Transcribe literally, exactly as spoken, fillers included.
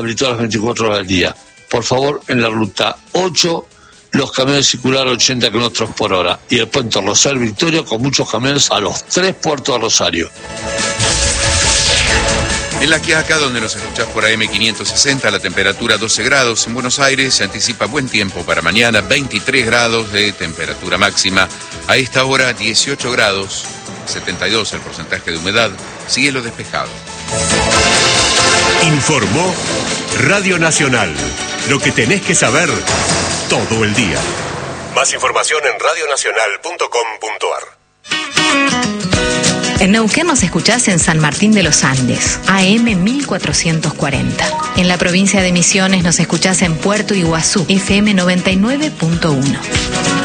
habilitados las veinticuatro horas del día. Por favor, en la ruta ocho, los camiones circular a ochenta kilómetros por hora. Y el puente Rosario Victoria con muchos camiones a los tres puertos de Rosario. En La Quiaca, donde nos escuchás por A M quinientos sesenta, la temperatura doce grados. En Buenos Aires se anticipa buen tiempo para mañana, veintitrés grados de temperatura máxima. A esta hora, dieciocho grados, setenta y dos el porcentaje de humedad, cielo despejado. Informó Radio Nacional. Lo que tenés que saber todo el día. Más información en radio nacional punto com punto a r. En Neuquén nos escuchás en San Martín de los Andes, A M mil cuatrocientos cuarenta. En la provincia de Misiones nos escuchás en Puerto Iguazú, F M noventa y nueve punto uno.